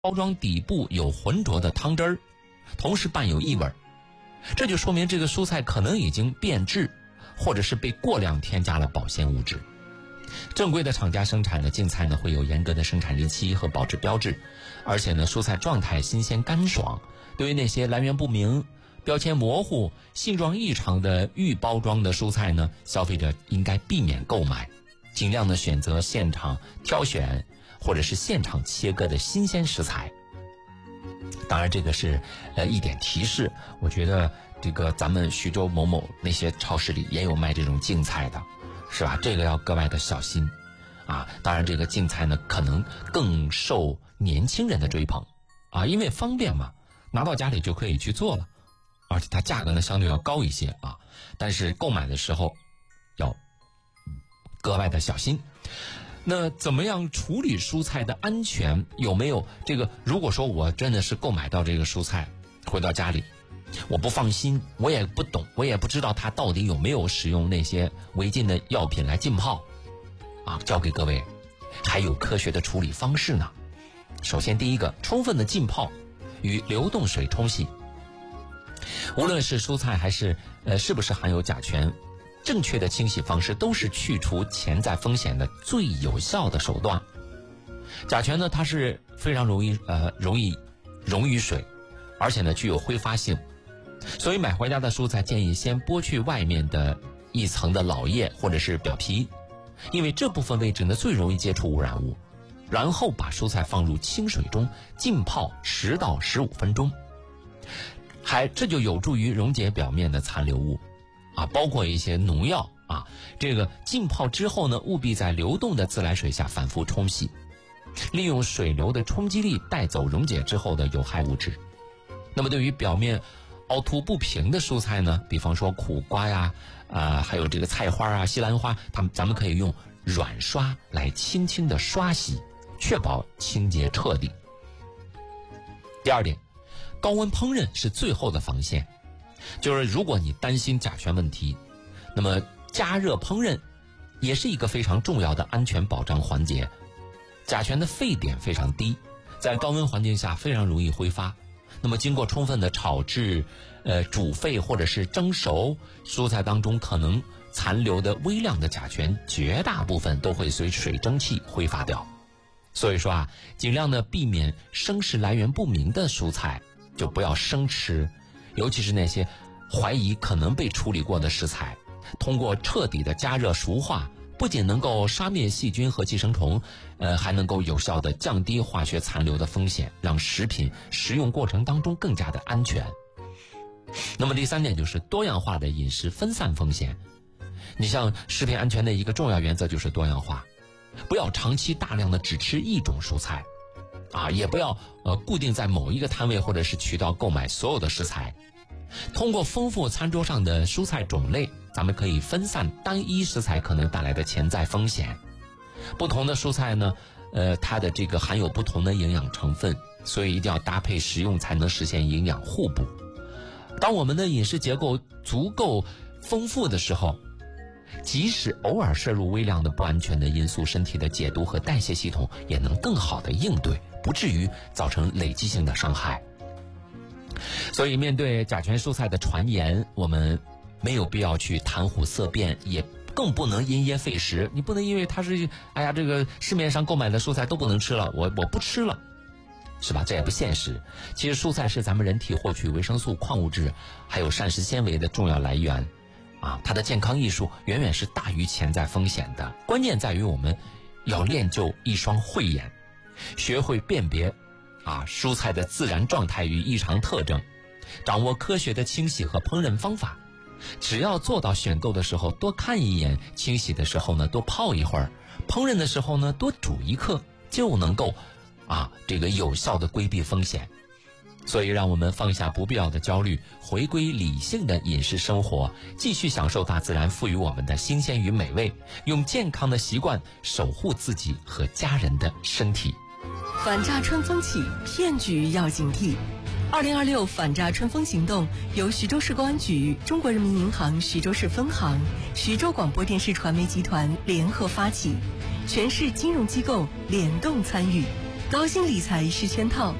包装底部有浑浊的汤汁儿，同时伴有异味，这就说明这个蔬菜可能已经变质，或者是被过量添加了保鲜物质。正规的厂家生产的净菜呢，会有严格的生产日期和保质标志，而且呢，蔬菜状态新鲜干爽。对于那些来源不明、标签模糊、性状异常的预包装的蔬菜呢，消费者应该避免购买，尽量的选择现场挑选或者是现场切割的新鲜食材。当然这个是一点提示，我觉得这个咱们徐州某某那些超市里也有卖这种净菜的，是吧？这个要格外的小心啊。当然这个净菜呢可能更受年轻人的追捧啊，因为方便嘛，拿到家里就可以去做了，而且它价格呢相对要高一些啊。但是购买的时候要格外的小心。那怎么样处理蔬菜的安全？有没有这个？如果说我真的是购买到这个蔬菜，回到家里，我不放心，我也不懂，我也不知道它到底有没有使用那些违禁的药品来浸泡啊？教给各位，还有科学的处理方式呢。首先第一个，充分的浸泡与流动水冲洗。无论是蔬菜还是是不是含有甲醛，正确的清洗方式都是去除潜在风险的最有效的手段。甲醛呢，它是非常容易溶于水，而且呢具有挥发性，所以买回家的蔬菜建议先剥去外面的一层的老叶或者是表皮，因为这部分位置呢最容易接触污染物。然后把蔬菜放入清水中浸泡10到15分钟，这就有助于溶解表面的残留物啊，包括一些农药啊。这个浸泡之后呢，务必在流动的自来水下反复冲洗，利用水流的冲击力带走溶解之后的有害物质。那么对于表面凹凸不平的蔬菜呢，比方说苦瓜呀，还有这个菜花啊、西兰花，咱们可以用软刷来轻轻的刷洗，确保清洁彻底。第二点，高温烹饪是最后的防线，就是如果你担心甲醛问题，那么加热烹饪也是一个非常重要的安全保障环节。甲醛的沸点非常低，在高温环境下非常容易挥发。那么经过充分的炒制、煮沸或者是蒸熟，蔬菜当中可能残留的微量的甲醛，绝大部分都会随水蒸气挥发掉。所以说尽量的避免生食来源不明的蔬菜，就不要生吃，尤其是那些怀疑可能被处理过的食材。通过彻底的加热熟化，不仅能够杀灭细菌和寄生虫，还能够有效的降低化学残留的风险，让食品食用过程当中更加的安全。那么第三点就是多样化的饮食，分散风险。你像食品安全的一个重要原则就是多样化，不要长期大量的只吃一种蔬菜也不要固定在某一个摊位或者是渠道购买所有的食材。通过丰富餐桌上的蔬菜种类，咱们可以分散单一食材可能带来的潜在风险。不同的蔬菜呢，它的这个含有不同的营养成分，所以一定要搭配食用才能实现营养互补。当我们的饮食结构足够丰富的时候，即使偶尔摄入微量的不安全的因素，身体的解毒和代谢系统也能更好的应对，不至于造成累积性的伤害。所以面对甲醛蔬菜的传言，我们没有必要去谈虎色变，也更不能因噎废食。你不能因为它是这个市面上购买的蔬菜都不能吃了，我不吃了，是吧？这也不现实。其实蔬菜是咱们人体获取维生素、矿物质还有膳食纤维的重要来源它的健康艺术远远是大于潜在风险的。关键在于我们要练就一双慧眼，学会辨别蔬菜的自然状态与异常特征，掌握科学的清洗和烹饪方法。只要做到选购的时候多看一眼，清洗的时候呢多泡一会儿，烹饪的时候呢多煮一刻，就能够这个有效的规避风险。所以让我们放下不必要的焦虑，回归理性的饮食生活，继续享受大自然赋予我们的新鲜与美味，用健康的习惯守护自己和家人的身体。 反诈春风起，骗局要警惕。2026反诈春风行动由徐州市公安局、中国人民银行徐州市分行、徐州广播电视传媒集团联合发起，全市金融机构联动参与。 高鑫理财是圈套。